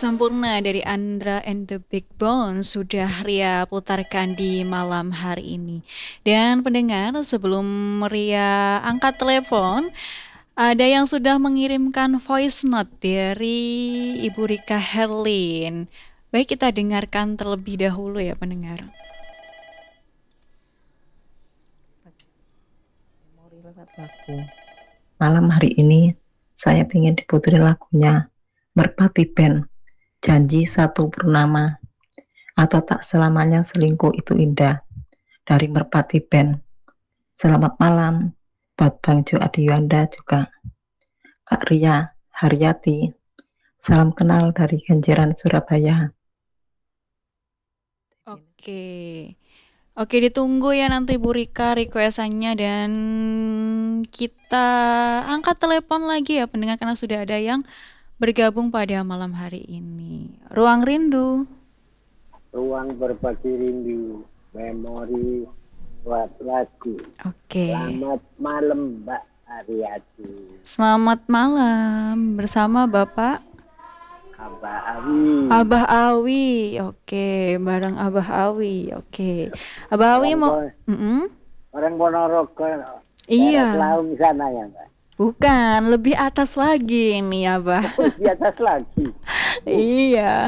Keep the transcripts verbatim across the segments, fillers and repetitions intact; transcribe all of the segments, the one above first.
Sempurna dari Andra and the Big Bone sudah Ria putarkan di malam hari ini. Dan pendengar, sebelum Ria angkat telepon, ada yang sudah mengirimkan voice note dari Ibu Rika Herlin. Baik, kita dengarkan terlebih dahulu ya pendengar. Malam hari ini saya ingin diputri lagunya Merpati Band, Janji Satu Purnama, atau Tak Selamanya Selingkuh Itu Indah, dari Merpati Band. Selamat malam buat Bang Jo Adiyanda, juga Kak Ria Haryati. Salam kenal dari Kenjeran, Surabaya. Oke. Oke, ditunggu ya nanti Bu Rika requestannya, dan kita angkat telepon lagi ya pendengar karena sudah ada yang bergabung pada malam hari ini. Ruang Rindu. Ruang berbagi rindu, memori buat lagu. Oke. Selamat malam Mbak Ariati. Selamat malam bersama Bapak Abah Awi. Abah Awi. Oke, bareng Abah Awi. Oke. Abah Awi Orang mau Pon- Mm-mm. Orang Ponorogo. Iya. Daerah Laung sana ya Mbak. Bukan, lebih atas lagi ini Abah. Oh, di atas lagi. Iya.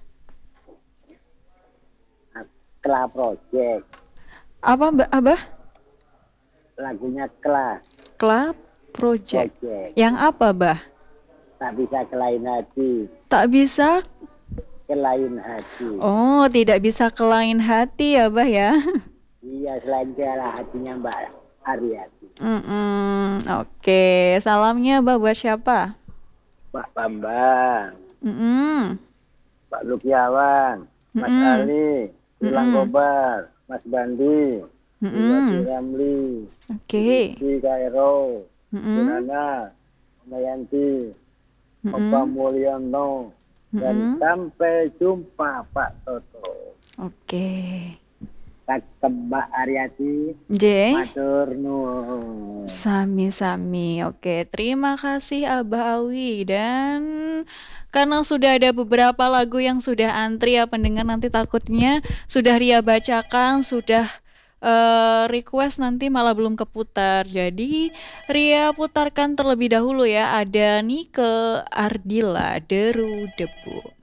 Kla Project. Apa Mbak Abah? Lagunya Kla Club Project. Project. Yang apa, Bah? Tak bisa kelain hati. Tak bisa. Kelain hati. Oh, tidak bisa ke lain hati ya, Bah ya. Iya, selain jalan hatinya Mbak Ariati. Mm-mm. Oke, salamnya Bah buat siapa? Pak Bambang, Mm-mm. Pak Lukiawan, Mas Mm-mm. Ali, Tulang Mm-mm. Gobar, Mas Bandi, Mm-mm. Bupati Ramli, Oke. Di Kairo, Mm-mm. Sunana, Mayanti, Mm-mm. Opa Mulyono, dan Mm-mm. sampai jumpa Pak Toto. Oke. Kak Mbak Ariati, J. matur nuwun. Sami-sami. Oke, terima kasih Abah Awi. Dan karena sudah ada beberapa lagu yang sudah antri ya pendengar, nanti takutnya sudah Ria bacakan, sudah eh, request nanti malah belum keputar. Jadi Ria putarkan terlebih dahulu ya. Ada Nike Ardila, Deru Debu.